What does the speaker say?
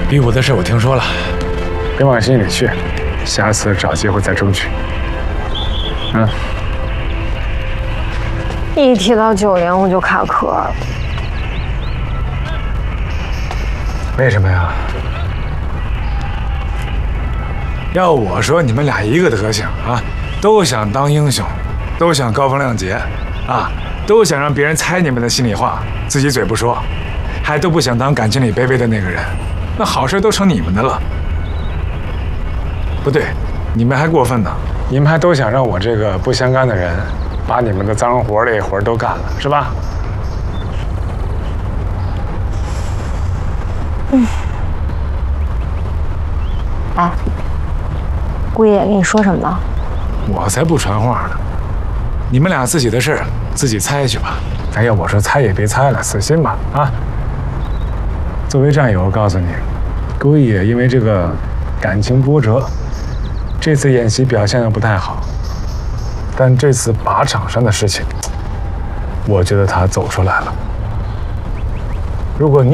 比武的事我听说了， 别往心里去，下次找机会再争取。嗯。 一提到90我就卡壳了。 为什么呀？要我说，你们俩一个德行啊，都想当英雄，都想高风亮节，啊，都想让别人猜你们的心里话，自己嘴不说，还都不想当感情里卑微的那个人，那好事都成你们的了。不对，你们还过分呢， 你们还都想让我这个不相干的人，把你们的脏活累活都干了，是吧？ 嗯。哎，姑爷跟你说什么了？ 我才不传话呢，你们俩自己的事自己猜去吧。 哎呀，我说猜也别猜了，死心吧啊！作为战友，我告诉你，姑爷因为这个感情波折，这次演习表现得不太好，但这次靶场上的事情，我觉得他走出来了。如果你